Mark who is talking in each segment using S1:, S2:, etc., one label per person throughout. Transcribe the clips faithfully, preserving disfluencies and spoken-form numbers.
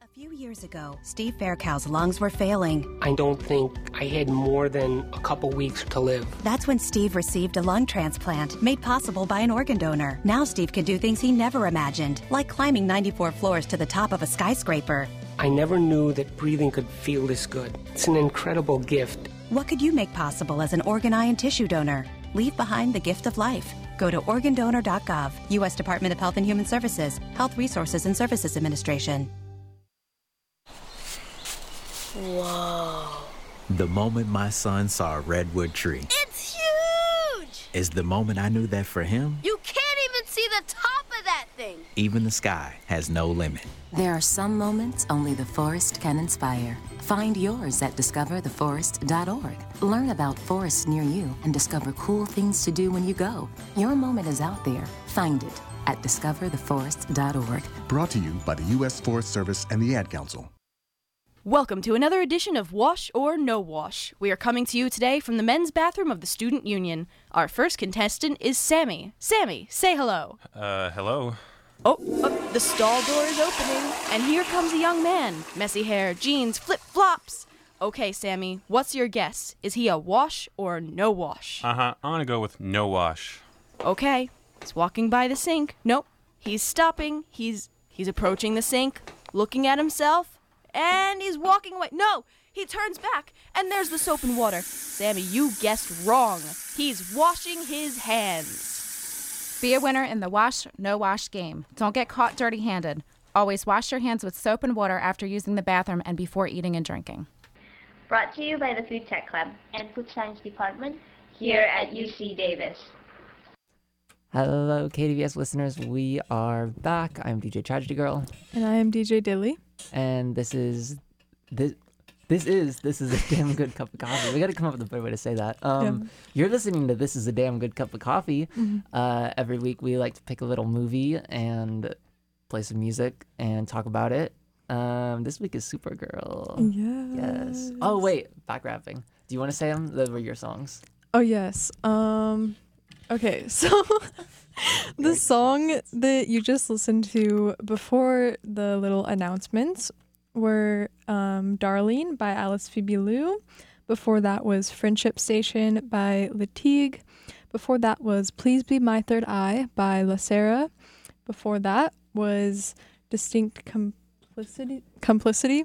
S1: few years ago, Steve Faircow's lungs were failing.
S2: I don't think I had more than a couple weeks to live.
S1: That's when Steve received a lung transplant made possible by an organ donor. Now Steve can do things he never imagined, like climbing ninety-four floors to the top of a skyscraper.
S2: I never knew that breathing could feel this good. It's an incredible gift.
S1: What could you make possible as an organ, eye, and tissue donor? Leave behind the gift of life. Go to organ donor dot gov, U S Department of Health and Human Services, Health Resources and Services Administration.
S3: Whoa.
S4: The moment my son saw a redwood tree.
S3: It's huge!
S4: Is the moment I knew that for him,
S3: You can't even see the top of that thing.
S4: even the sky has no limit.
S5: There are some moments only the forest can inspire. Find yours at discover the forest dot org. Learn about forests near you and discover cool things to do when you go. Your moment is out there. Find it at discover the forest dot org.
S6: Brought to you by the U S Forest Service and the Ad Council.
S7: Welcome to another edition of Wash or No Wash. We are coming to you today from the men's bathroom of the Student Union. Our first contestant is Sammy. Sammy, say hello.
S8: Uh, hello?
S7: Oh, oh, the stall door is opening, and here comes a young man. Messy hair, jeans, flip-flops. Okay, Sammy, what's your guess? Is he a wash or no wash?
S8: Uh-huh, I'm gonna go with no wash.
S7: Okay, he's walking by the sink. Nope, he's stopping. He's he's approaching the sink, looking at himself, and he's walking away. No, he turns back, and there's the soap and water. Sammy, you guessed wrong. He's washing his hands.
S9: Be a winner in the wash, no wash game. Don't get caught dirty-handed. Always wash your hands with soap and water after using the bathroom and before eating and drinking.
S10: Brought to you by the Food Tech Club and Food Science Department here at U C Davis.
S11: Hello, K D V S listeners. We are back. I'm D J Tragedy Girl.
S12: And I am D J Dilly.
S11: And this is this this is this is a damn good cup of coffee. We got to come up with a better way to say that. Um,
S12: Yeah.
S11: You're listening to This Is a Damn Good Cup of Coffee.
S12: Mm-hmm.
S11: Uh, every week we like to pick a little movie and play some music and talk about it. Um, this week is Supergirl.
S12: Yes.
S11: Yes. Oh wait, back rapping. Do you want to say them? Those were your songs.
S12: Oh, yes. Um, okay, so the song that you just listened to before the little announcements were um, Darlene by Alice Phoebe Lou. Before that was Friendship Station by Latigue. Before that was Please Be My Third Eye by La Sarah. Before that was Distinct Complicity, Complicity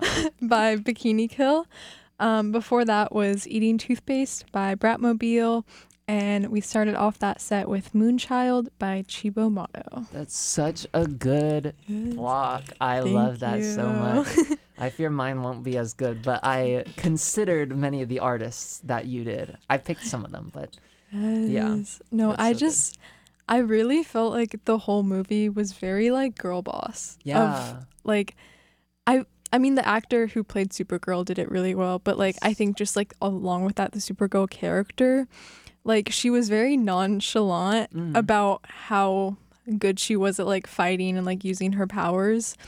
S12: by Bikini Kill. Um, before that was Eating Toothpaste by Bratmobile. And we started off that set with Moonchild by Chibo Motto.
S11: That's such a good block. I
S12: Thank
S11: love that so
S12: you.
S11: much. I fear mine won't be as good, but I considered many of the artists that you did. I picked some of them, but yeah.
S12: Yes. No,
S11: That's
S12: I
S11: so
S12: just, I really felt like the whole movie was very like girl boss.
S11: Yeah.
S12: Of, like, I, I mean, the actor who played Supergirl did it really well, but like, I think just like along with that, the Supergirl character, like she was very nonchalant
S11: Mm.
S12: about how good she was at like fighting and like using her powers.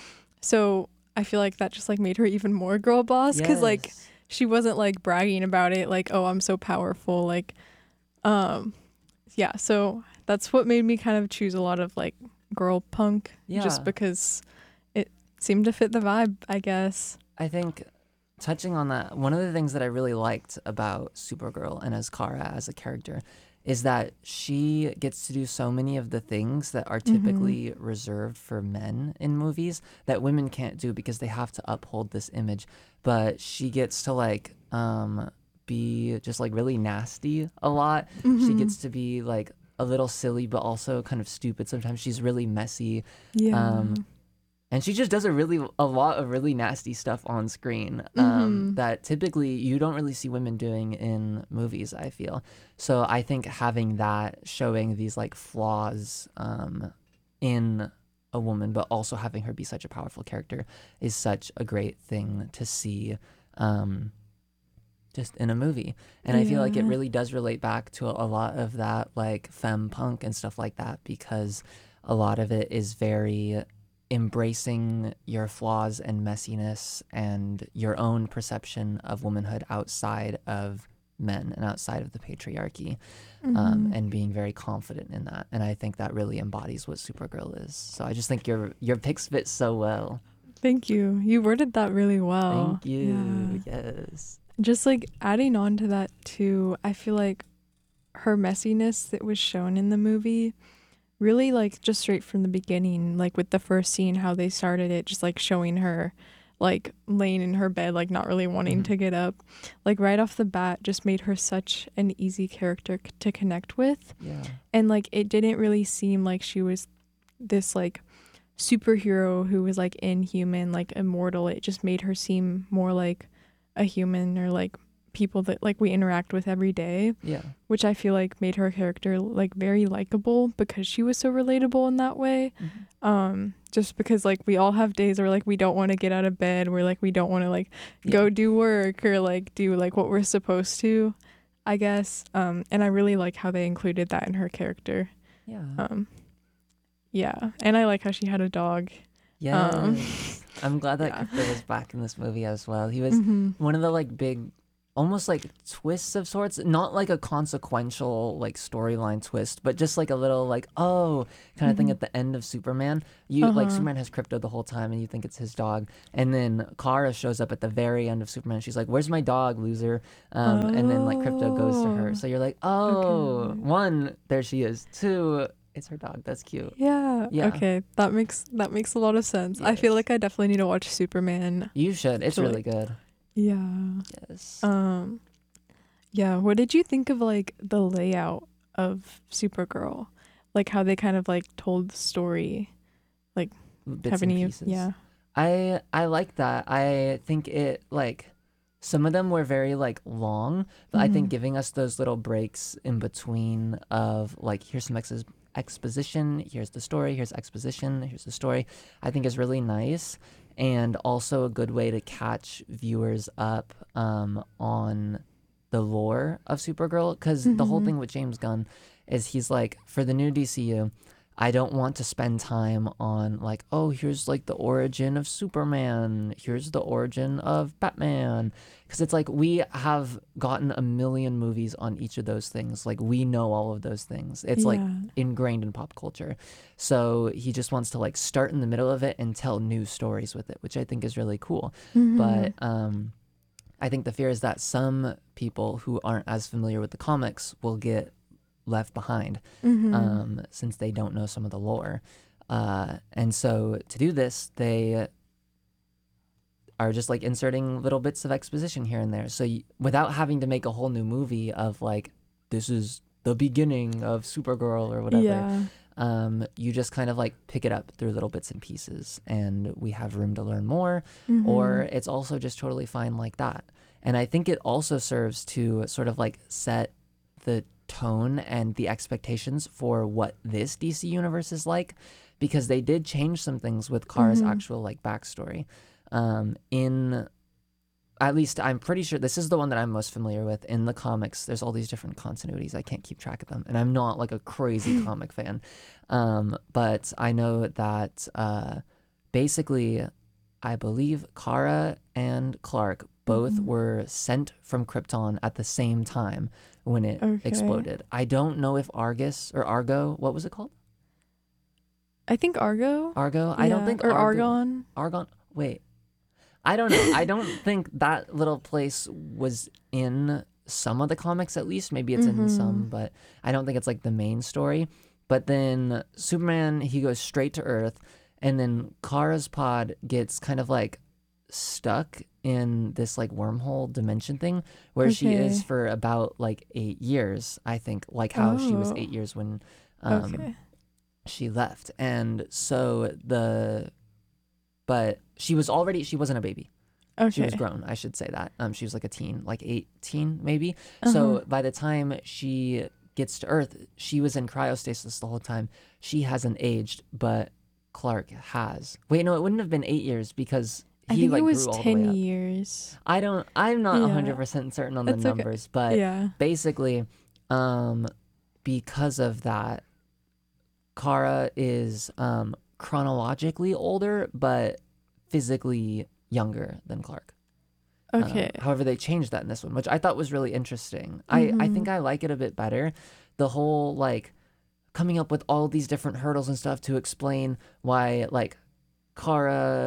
S12: So I feel like that just like made her even more girl boss because like
S11: Yes.
S12: she wasn't like bragging about it like, oh, I'm so powerful. Like, um, yeah. So that's what made me kind of choose a lot of like girl punk
S11: Yeah.
S12: just because it seemed to fit the vibe, I guess.
S11: I think touching on that, one of the things that I really liked about Supergirl and as Kara as a character is that she gets to do so many of the things that are typically reserved for men in movies that women can't do because they have to uphold this image. But she gets to like um, be just like really nasty a lot. She gets to be like a little silly, but also kind of stupid. Sometimes she's really messy.
S12: Yeah.
S11: Um, and she just does a really a lot of really nasty stuff on screen um,
S12: Mhm.
S11: that typically you don't really see women doing in movies, I feel. So I think having that, showing these like flaws um, in a woman, but also having her be such a powerful character is such a great thing to see um, just in a movie. And I feel like it
S12: Yeah.
S11: really does relate back to a, a lot of that like femme punk and stuff like that because a lot of it is very embracing your flaws and messiness and your own perception of womanhood outside of men and outside of the patriarchy um,
S12: Mhm.
S11: and being very confident in that. And I think that really embodies what Supergirl is. So I just think your your picks fit so well.
S12: Thank you. You worded that really well.
S11: Thank you.
S12: Yeah.
S11: Yes.
S12: Just like adding on to that too, I feel like her messiness that was shown in the movie really like just straight from the beginning, like with the first scene, how they started it, just like showing her like laying in her bed, like not really wanting
S11: Mm-hmm.
S12: to get up, like right off the bat just made her such an easy character c- to connect with.
S11: Yeah.
S12: And like it didn't really seem like she was this like superhero who was like inhuman, like immortal. It just made her seem more like a human, or like people that like we interact with every day.
S11: Yeah.
S12: Which I feel like made her character like very likable because she was so relatable in that way.
S11: Mm-hmm.
S12: Um just because like we all have days where like we don't want to get out of bed, where like we don't want to like
S11: Yeah.
S12: go do work or like do like what we're supposed to, I guess. Um and I really like how they included that in her character.
S11: Yeah.
S12: Um yeah, and I like how she had a dog.
S11: Yeah.
S12: Um,
S11: I'm glad that
S12: yeah.
S11: Crypto was back in this movie as well. He was
S12: Mhm.
S11: one of the like big, almost like twists of sorts. Not like a consequential like storyline twist, but just like a little like oh kind of thing
S12: Mhm.
S11: at the end of Superman. You like
S12: Uh-huh.
S11: Superman has Crypto the whole time, and you think it's his dog, and then Kara shows up at the very end of Superman. She's like, "Where's my dog, loser?" Um, and then like Crypto goes to her.
S12: Oh.
S11: So you're like, "Oh,
S12: Okay.
S11: one, there she is. Two, it's her dog. That's cute."
S12: Yeah.
S11: Yeah.
S12: Okay. That makes that makes a lot of sense. I feel
S11: Yes.
S12: like I definitely need to watch Superman.
S11: You should. It's
S12: to,
S11: really
S12: like-
S11: good.
S12: Yeah.
S11: Yes.
S12: Um yeah, what did you think of like the layout of Supergirl? Like how they kind of like told the story. Like
S11: Bits
S12: have
S11: and
S12: any
S11: pieces.
S12: yeah.
S11: I I like that. I think it like some of them were very like long, but I think
S12: Mhm.
S11: giving us those little breaks in between of like here's some ex- exposition, here's the story, here's exposition, here's the story, I think is really nice, and also a good way to catch viewers up um, on the lore of Supergirl, because the whole
S12: Mhm.
S11: thing with James Gunn is he's like, for the new D C U, I don't want to spend time on like, oh, here's like the origin of Superman, here's the origin of Batman, because it's like we have gotten a million movies on each of those things. Like we know all of those things. It's like
S12: Yeah.
S11: ingrained in pop culture. So he just wants to like start in the middle of it and tell new stories with it, which I think is really cool.
S12: Mhm.
S11: But um I think the fear is that some people who aren't as familiar with the comics will get left behind
S12: Mhm.
S11: um, since they don't know some of the lore. Uh, and so to do this, they are just like inserting little bits of exposition here and there. So y- without having to make a whole new movie of like, this is the beginning of Supergirl or whatever,
S12: Yeah.
S11: um, you just kind of like pick it up through little bits and pieces, and we have room to learn more, or
S12: Mhm.
S11: it's also just totally fine like that. And I think it also serves to sort of like set the tone and the expectations for what this D C universe is like, because they did change some things with Kara's
S12: Mhm.
S11: actual like backstory. Um, in at least I'm pretty sure this is the one that I'm most familiar with. In the comics, there's all these different continuities. I can't keep track of them, and I'm not like a crazy comic fan. Um, but I know that uh, basically, I believe Kara and Clark both
S12: Mhm.
S11: were sent from Krypton at the same time when it
S12: Okay.
S11: exploded. I don't know if Argus or Argo, what was it called?
S12: I think Argo.
S11: Argo? I don't
S12: Yeah,
S11: think
S12: or
S11: Argo-
S12: Argon.
S11: Argon. Wait. I don't know. I don't think that little place was in some of the comics, at least. Maybe it's in some,
S12: Mhm.
S11: but I don't think it's like the main story. But then Superman, he goes straight to Earth, and then Kara's pod gets kind of like stuck in this like wormhole dimension thing where she is
S12: Okay.
S11: for about like eight years, I think, like how she was
S12: Oh.
S11: eight years when um,
S12: Okay.
S11: she left. And so the, but she was already, she wasn't a baby. She was
S12: Okay.
S11: grown, I should say that. Um, she was like a teen, like eighteen maybe.
S12: Uh-huh.
S11: So by the time she gets to Earth, she was in cryostasis the whole time. She hasn't aged, but Clark has. Wait, no, it wouldn't have been eight years because
S12: I
S11: he
S12: think
S11: like
S12: it was
S11: grew all the
S12: ten
S11: way up.
S12: years.
S11: I don't. I'm not
S12: Yeah.
S11: one hundred percent certain on the
S12: It's okay.
S11: numbers, but
S12: Yeah.
S11: basically, um, because of that, Kara is um chronologically older, but physically younger than Clark. Um,
S12: Okay.
S11: however, they changed that in this one, which I thought was really interesting. I, I think
S12: Mhm.
S11: I like it a bit better. The whole like coming up with all these different hurdles and stuff to explain why like Kara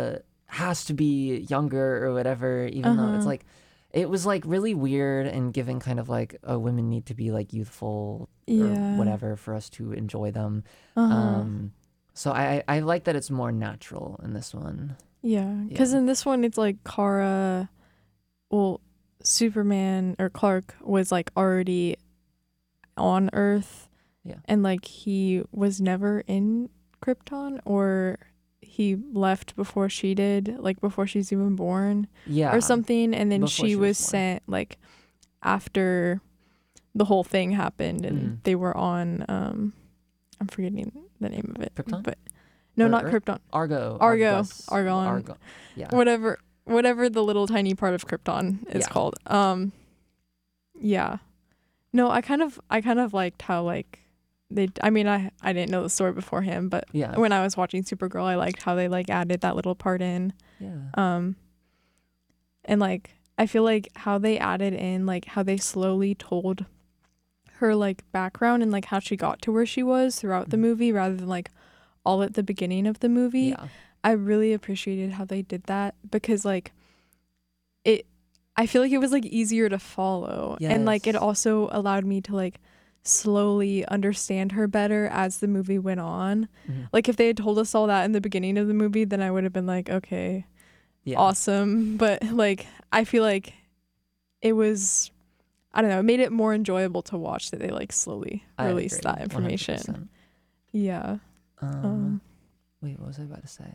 S11: has to be younger or whatever, even though it's
S12: Uh-huh.
S11: like, it was like really weird and giving kind of like, oh, women need to be like youthful
S12: Yeah.
S11: or whatever for us to enjoy them.
S12: Uh-huh.
S11: Um, so I, I like that it's more natural in this one.
S12: Yeah, because in this one, it's like Kara, well, Superman or Clark was like already on Earth.
S11: Yeah.
S12: And like he was never in Krypton, or he left before she did, like before she's even born.
S11: Yeah.
S12: Or something. And then
S11: Before
S12: she,
S11: she
S12: was,
S11: was born.
S12: sent like after the whole thing happened, and
S11: Mhm.
S12: they were on, um, I'm forgetting the name of it.
S11: Krypton?
S12: But no,
S11: Or
S12: not
S11: Earth?
S12: Krypton.
S11: Argo.
S12: Argo.
S11: Argus,
S12: Argon.
S11: Argo. Yeah.
S12: Whatever whatever the little tiny part of Krypton is
S11: Yeah.
S12: called. Um yeah. No, I kind of I kind of liked how like they I mean I I didn't know the story before him, but
S11: Yeah.
S12: when I was watching Supergirl, I liked how they like added that little part in.
S11: Yeah.
S12: Um and like I feel like how they added in like how they slowly told her like background and like how she got to where she was throughout the movie rather than like all at the beginning of the movie.
S11: Yeah.
S12: I really appreciated how they did that because like it I feel like it was like easier to follow and like it
S11: Yes.
S12: also allowed me to like slowly understand her better as the movie went on.
S11: Mhm.
S12: Like if they had told us all that in the beginning of the movie, then I would have been like, okay,
S11: Yeah.
S12: awesome. But like I feel like it was I don't know, it made it more enjoyable to watch that they like slowly
S11: I
S12: released
S11: agree,
S12: that information.
S11: one hundred percent.
S12: Yeah.
S11: Um,
S12: Um,
S11: wait, what was I about to say?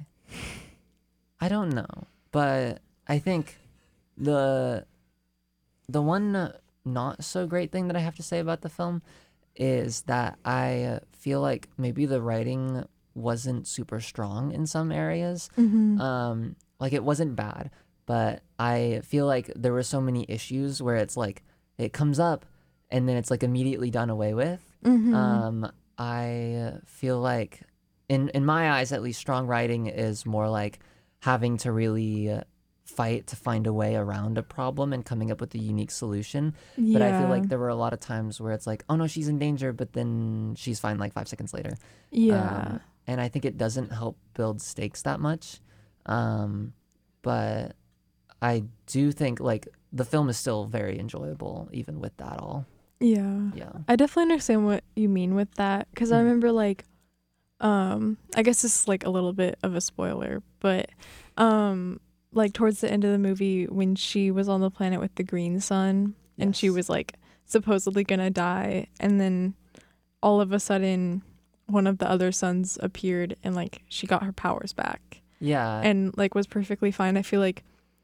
S11: I don't know, but I think the the one not so great thing that I have to say about the film is that I feel like maybe the writing wasn't super strong in some areas.
S12: Mhm.
S11: Um, like it wasn't bad, but I feel like there were so many issues where it's like it comes up and then it's like immediately done away with.
S12: Mhm.
S11: Um, I feel like in in my eyes at least strong writing is more like having to really uh, fight to find a way around a problem and coming up with a unique solution. But I feel
S12: Yeah.
S11: like there were a lot of times where it's like, oh no, she's in danger, but then she's fine like five seconds later.
S12: Yeah.
S11: Um, and I think it doesn't help build stakes that much. Um, but I do think like the film is still very enjoyable even with that all.
S12: Yeah.
S11: Yeah.
S12: I definitely understand what you mean with that because I
S11: Mhm.
S12: remember like um I guess this is like a little bit of a spoiler, but um like towards the end of the movie when she was on the planet with the green sun and she was like supposedly gonna die and then all of a sudden one of the other suns appeared and like she got her powers back.
S11: Yeah.
S12: And like was perfectly fine. I feel like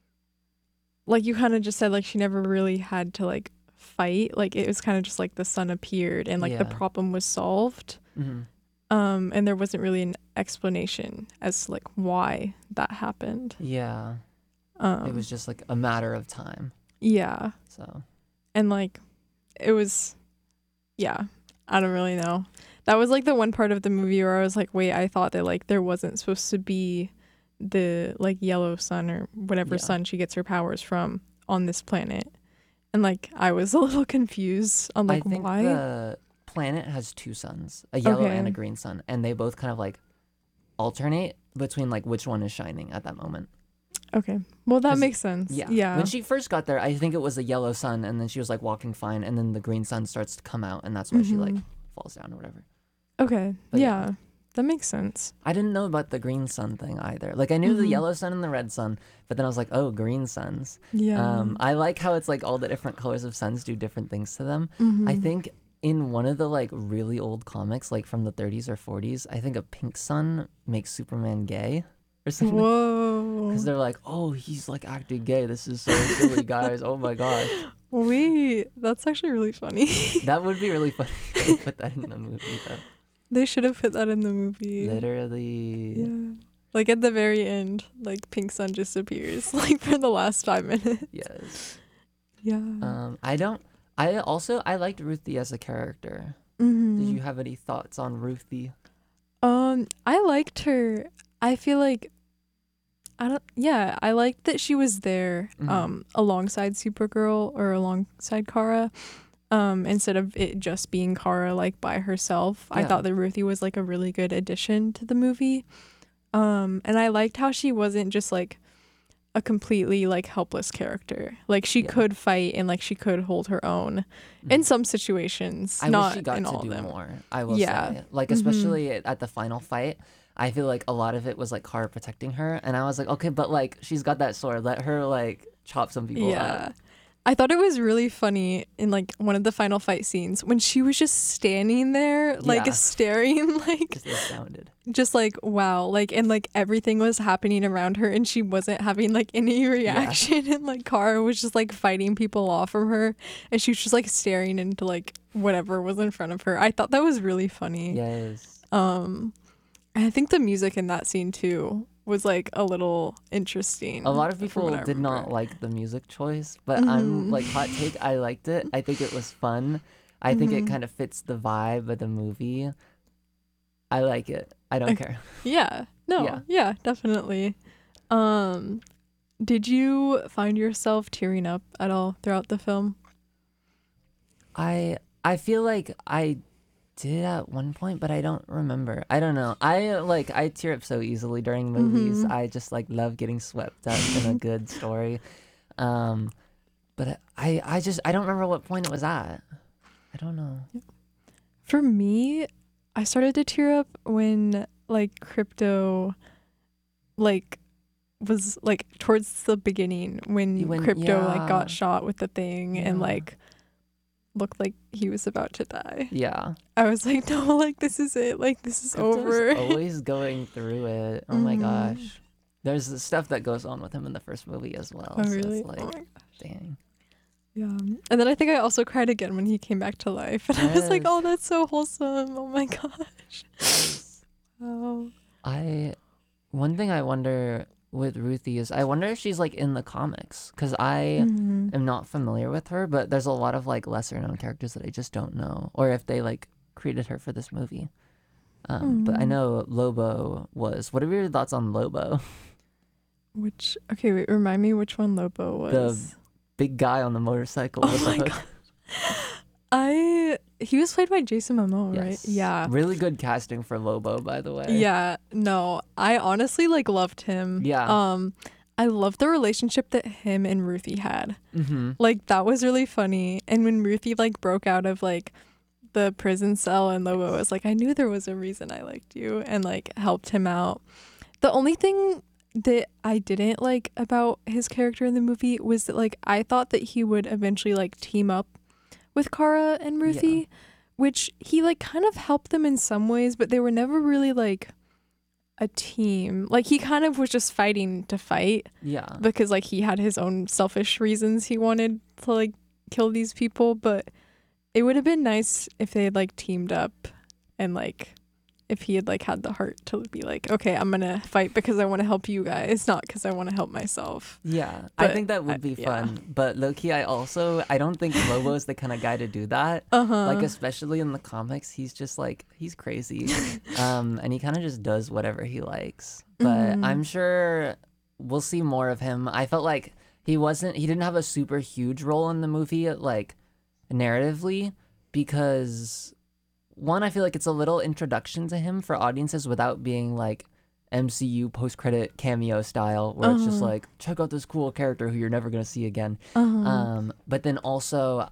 S12: like you kind of just said like she never really had to like fight. Like it was kind of just like the sun appeared and like the
S11: Yeah.
S12: problem was solved.
S11: Mhm.
S12: Um and there wasn't really an explanation as to like why that happened.
S11: Yeah.
S12: Um
S11: it was just like a matter of time.
S12: Yeah.
S11: So
S12: And like it was yeah, I don't really know. That was like the one part of the movie where I was like, wait, I thought that like there wasn't supposed to be the like yellow sun or whatever
S11: Yeah.
S12: sun she gets her powers from on this planet. And like I was a little confused on like
S11: I think
S12: why.
S11: the planet has two suns, a yellow and a
S12: Okay.
S11: green sun, and they both kind of like alternate between like which one is shining at that moment.
S12: Okay. Well, that
S11: 'Cause-
S12: makes sense.
S11: Yeah.
S12: Yeah.
S11: When she first got there, I think it was a yellow sun, and then she was like walking fine, and then the green sun starts to come out, and that's why she like
S12: Mhm.
S11: falls down or whatever.
S12: Okay.
S11: But
S12: yeah.
S11: yeah.
S12: That makes sense.
S11: I didn't know about the green sun thing either. Like I knew the
S12: Mhm.
S11: yellow sun and the red sun, but then I was like, oh, green suns.
S12: Yeah.
S11: Um, I like how it's like all the different colors of suns do different things to them. I
S12: Mhm.
S11: think in one of the like really old comics, like from the thirties or forties, I think a pink sun makes Superman gay or something.
S12: Whoa.
S11: Because they're like, oh, he's like acting gay. This is so silly, guys. Oh my god.
S12: Wait, that's actually really funny.
S11: That would be really funny if they put that in the movie, though.
S12: They should have put that in the movie.
S11: Literally.
S12: Yeah. Like at the very end, like Pink Sun just appears, like for the last five minutes.
S11: Yes.
S12: Yeah.
S11: Um, I don't. I also I liked Ruthie as a character.
S12: Mhm.
S11: Did you have any thoughts on Ruthie?
S12: Um, I liked her. I feel like I don't yeah, I liked that she was there
S11: Mhm.
S12: um alongside Supergirl or alongside Kara. Um, instead of it just being Kara like by herself. I
S11: Yeah.
S12: thought that Ruthie was like a really good addition to the movie. Um, and I liked how she wasn't just like a completely like helpless character. Like she
S11: Yeah.
S12: could fight and like she could hold her own in some situations.
S11: I
S12: not
S11: wish she got
S12: in
S11: to
S12: all
S11: do
S12: of them.
S11: more. I will
S12: Yeah.
S11: say, like
S12: Mhm.
S11: especially at the final fight, I feel like a lot of it was like Kara protecting her, and I was like, okay, but like she's got that sword. Let her like chop some people
S12: Yeah.
S11: up.
S12: I thought it was really funny in like one of the final fight scenes when she was just standing there, like
S11: Yeah.
S12: staring, like
S11: Just astounded.
S12: just like wow, like and like everything was happening around her and she wasn't having like any reaction and like Kara was just like fighting people off from her and she was just like staring into like whatever was in front of her. I thought that was really funny.
S11: Yes.
S12: Um and I think the music in that scene too was like a little interesting.
S11: A lot of
S12: from
S11: people
S12: what I
S11: did not
S12: remember.
S11: like the music choice, but I'm
S12: Mhm.
S11: like hot take. I liked it. I think it was fun. I think it
S12: Mhm.
S11: kind of fits the vibe of the movie. I like it. I don't
S12: Okay.
S11: care.
S12: Yeah. No.
S11: Yeah.
S12: Yeah. Definitely. Um, did you find yourself tearing up at all throughout the film?
S11: I I feel like I did at one point, but I don't remember. I don't know. I like I tear up so easily during movies.
S12: Mhm.
S11: I just like love getting swept up in a good story. Um, but I I just I don't remember what point it was at. I don't know.
S12: For me, I started to tear up when like Crypto, like was like towards the beginning when
S11: You went-
S12: Crypto like
S11: yeah.
S12: got shot with the thing and
S11: Yeah.
S12: like looked like he was about to die.
S11: Yeah.
S12: I was like, no, like this is it. Like this is
S11: Crypto's
S12: over.
S11: always going through it. Oh my
S12: Mhm.
S11: gosh. There's the stuff that goes on with him in the first movie as well.
S12: Oh,
S11: so
S12: really?
S11: It's like,
S12: Oh my
S11: dang.
S12: Yeah. And then I think I also cried again when he came back to life. And I was like,
S11: Yes.
S12: oh, that's so wholesome. Oh my gosh. Wow.
S11: I one thing I wonder with Ruthie is I wonder if she's like in the comics because I
S12: Mhm.
S11: am not familiar with her, but there's a lot of like lesser known characters that I just don't know, or if they like created her for this movie. Um, But I
S12: Mm.
S11: know Lobo was. What are your thoughts on Lobo?
S12: Which, okay, wait, remind me which one Lobo was.
S11: The big guy on the motorcycle.
S12: Oh
S11: with the
S12: my
S11: hook.
S12: God. I, he was played by Jason Momoa, right?
S11: Yes.
S12: Yeah.
S11: Really good casting for Lobo, by the way.
S12: Yeah, no, I honestly like loved him.
S11: Yeah.
S12: Um, I loved the relationship that him and Ruthie had.
S11: Mm-hmm.
S12: Like that was really funny. And when Ruthie like broke out of like the prison cell and Lobo was like, I knew there was a reason I liked you and like helped him out. The only thing that I didn't like about his character in the movie was that like I thought that he would eventually like team up with Kara and Ruthie, which he like kind of helped them in some ways, but they were never really like a team. Like he kind of was just fighting to fight
S11: Yeah.
S12: because like he had his own selfish reasons he wanted to like kill these people, but it would have been nice if they had like teamed up and like if he had like had the heart to be like, okay, I'm gonna fight because I want to help you guys, not because I want to help myself.
S11: Yeah, I
S12: But
S11: think that would
S12: I-
S11: be
S12: yeah.
S11: fun. But low-key, I also I don't think Lobo is the kind of guy to do that.
S12: Uh-huh.
S11: Like especially in the comics, he's just like he's crazy, um, and he kind of just does whatever he likes. But
S12: Mhm.
S11: I'm sure we'll see more of him. I felt like he wasn't he didn't have a super huge role in the movie, like narratively, because one, I feel like it's a little introduction to him for audiences without being like M C U post-credit cameo style, where it's just
S12: Uh-huh.
S11: like, check out this cool character who you're never gonna see again.
S12: Uh-huh.
S11: Um, but then also,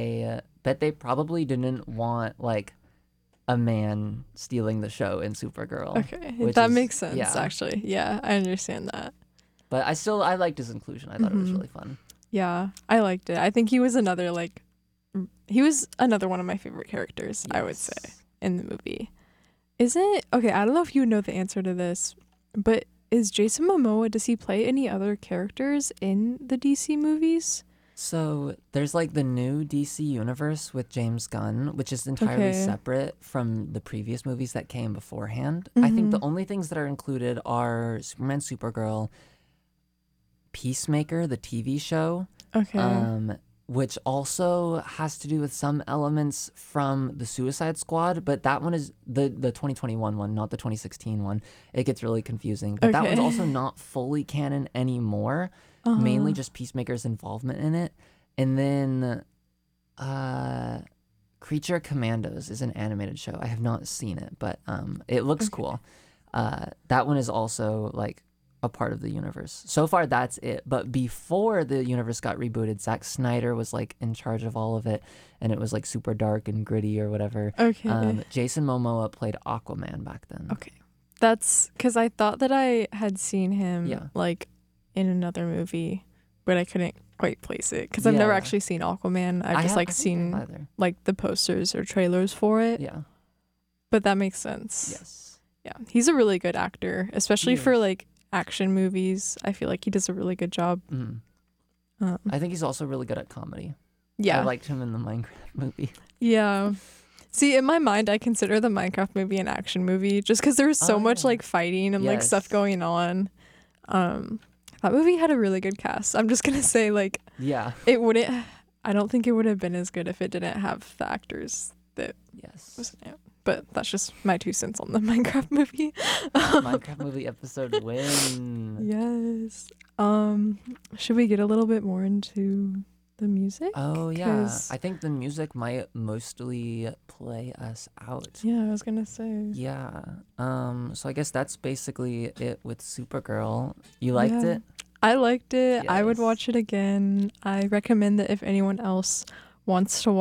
S11: I bet they probably didn't want like a man stealing the show in Supergirl.
S12: Okay,
S11: which
S12: that
S11: is-
S12: makes sense
S11: yeah.
S12: actually. Yeah, I understand that.
S11: But I still I liked his inclusion. I thought it was
S12: Mhm.
S11: really fun.
S12: Yeah, I liked it. I think he was another like m- he was another one of my favorite characters, I would say, in the movie. Isn't okay, I don't know if you know the answer to this, but is Jason Momoa, does he play any other characters in the D C movies?
S11: So there's like the new D C universe with James Gunn, which is entirely
S12: Okay.
S11: separate from the previous movies that came beforehand. I think the
S12: Mhm.
S11: only things that are included are Superman, Supergirl, Peacemaker, the T V show,
S12: Okay.
S11: um, which also has to do with some elements from the Suicide Squad, but that one is the the twenty twenty-one one, not the twenty sixteen one. It gets really confusing, but that one's
S12: Okay.
S11: also not fully canon anymore. Mainly
S12: Uh-huh.
S11: just Peacemaker's involvement in it, and then uh, Creature Commandos is an animated show. I have not seen it, but um, it looks
S12: Okay.
S11: cool. Uh, that one is also like a part of the universe. So far, that's it. But before the universe got rebooted, Zack Snyder was like in charge of all of it, and it was like super dark and gritty or whatever.
S12: Okay.
S11: Um, Jason Momoa played Aquaman back then.
S12: Okay. That's because I thought that I had seen him
S11: Yeah.
S12: like in another movie, but I couldn't quite place it because I've never
S11: Yeah.
S12: actually seen Aquaman. I've
S11: I
S12: just
S11: have-
S12: like
S11: I think I
S12: seen
S11: have either.
S12: like the posters or trailers for it.
S11: Yeah.
S12: But that makes sense.
S11: Yes.
S12: Yeah. He's a really good actor, especially
S11: He
S12: for
S11: is.
S12: like action movies. I feel like he does a really good job.
S11: Mm.
S12: Um,
S11: I think he's also really good at comedy.
S12: Yeah.
S11: I liked him in the Minecraft movie.
S12: Yeah. See, in my mind, I consider the Minecraft movie an action movie just because there was so
S11: Oh,
S12: much
S11: yeah.
S12: like fighting and like stuff
S11: Yes.
S12: going on. Um, that movie had a really good cast. I'm just gonna say, like,
S11: Yeah.
S12: it wouldn't. I don't think it would have been as good if it didn't have the actors that
S11: Yes.
S12: was in it. But that's just my two cents on the Minecraft movie.
S11: Minecraft movie episode win.
S12: Yes. Um, should we get a little bit more into the music?
S11: Oh yeah,
S12: 'Cause-
S11: I think the music might mostly play us out.
S12: Yeah, I was gonna say.
S11: Yeah. Um. So I guess that's basically it with Supergirl. You liked
S12: Yeah.
S11: it?
S12: I liked it. I would
S11: Yes.
S12: watch it again. I recommend that if anyone else wants to